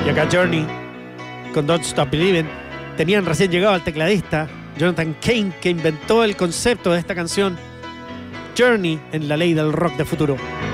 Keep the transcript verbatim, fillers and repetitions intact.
Y acá Journey con Don't Stop Believin'. Tenían recién llegado al tecladista Jonathan Cain, que inventó el concepto de esta canción. Journey en la ley del rock de futuro.